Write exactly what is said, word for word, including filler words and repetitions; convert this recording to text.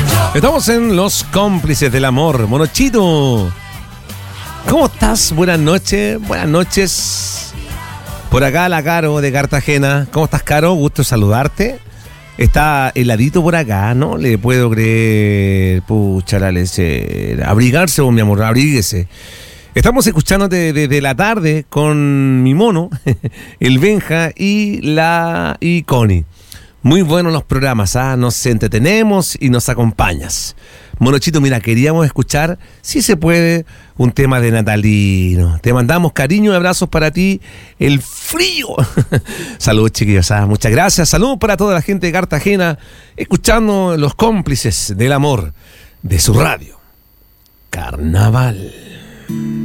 Estamos en Los Cómplices del Amor. Monochito, ¿cómo estás? Buenas noches, buenas noches. Por acá la Caro de Cartagena. ¿Cómo estás, Caro? Gusto saludarte. Está heladito por acá, no le puedo creer. Pucha la lecera. Abrigarse, vos, mi amor, abríguese. Estamos escuchándote desde la tarde con mi mono, el Benja y la y Connie. Muy buenos los programas, ¿ah? Nos entretenemos y nos acompañas. Monochito, mira, queríamos escuchar, si se puede, un tema de natalino. Te mandamos cariño y abrazos para ti, el frío. Saludos, chiquillos, ¿ah? Muchas gracias. Saludos para toda la gente de Cartagena, escuchando Los Cómplices del Amor de su radio. Carnaval.